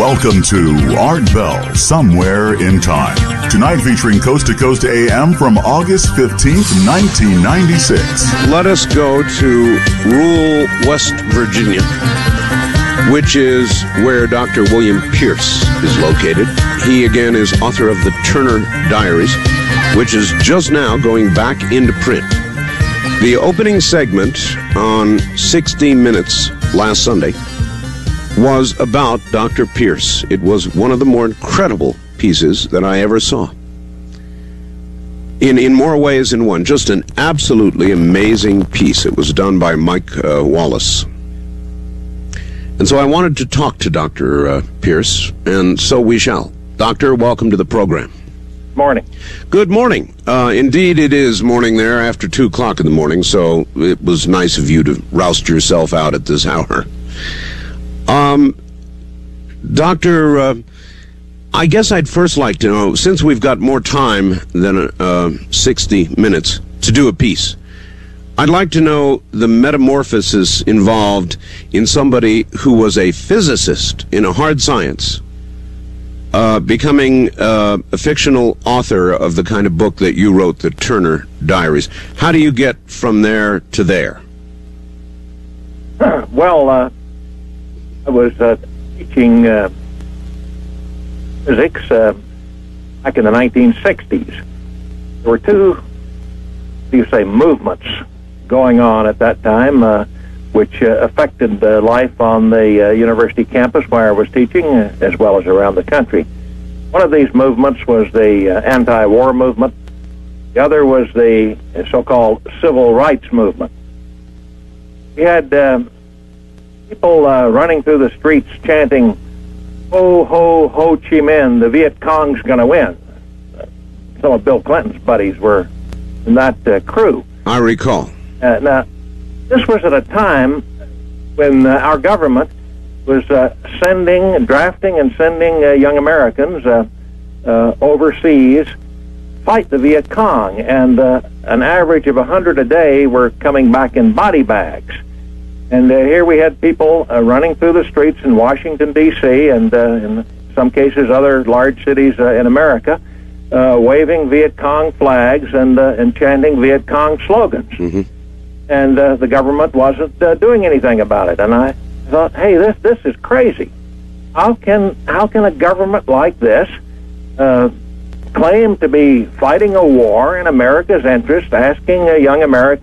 Welcome to Art Bell, Somewhere in Time. Tonight featuring Coast to Coast AM from August 15th, 1996. Let us go to rural West Virginia, which is where Dr. William Pierce is located. He, again, is author of the Turner Diaries, which is just now going back into print. The opening segment on 60 Minutes last Sunday was about Dr. Pierce. It was one of the more incredible pieces that I ever saw. In more ways than one. Just an absolutely amazing piece. It was done by Mike Wallace. And so I wanted to talk to Dr. Pierce, and so we shall. Doctor, welcome to the program. Morning. Good morning. Indeed, it is morning there after 2 o'clock in the morning, so it was nice of you to roust yourself out at this hour. Doctor, I guess I'd first like to know, since we've got more time than 60 minutes to do a piece, I'd like to know the metamorphosis involved in somebody who was a physicist in a hard science, becoming a fictional author of the kind of book that you wrote, the Turner Diaries. How do you get from there to there? Well, I was teaching physics back in the 1960s. There were two, movements going on at that time, which affected life on the university campus where I was teaching, as well as around the country. One of these movements was the anti-war movement. The other was the so-called civil rights movement. We had people running through the streets chanting, "Ho, ho, Ho Chi Minh, the Viet Cong's going to win." Some of Bill Clinton's buddies were in that crew. I recall. Now, this was at a time when our government was drafting and sending young Americans overseas fight the Viet Cong, and an average of 100 a day were coming back in body bags. And here we had people running through the streets in Washington, D.C., and in some cases other large cities in America, waving Viet Cong flags and chanting Viet Cong slogans. Mm-hmm. And the government wasn't doing anything about it. And I thought, hey, this is crazy. How can a government like this claim to be fighting a war in America's interest, asking young Americans